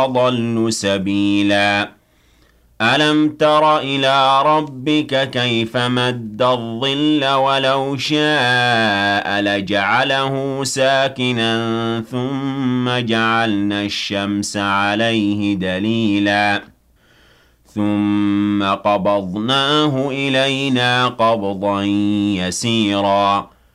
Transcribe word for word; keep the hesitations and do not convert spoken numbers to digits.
أضل سبيلا ألم تر إلى ربك كيف مد الظل ولو شاء لجعله ساكنا ثم جعلنا الشمس عليه دليلا ثم قبضناه إلينا قبضا يسيرا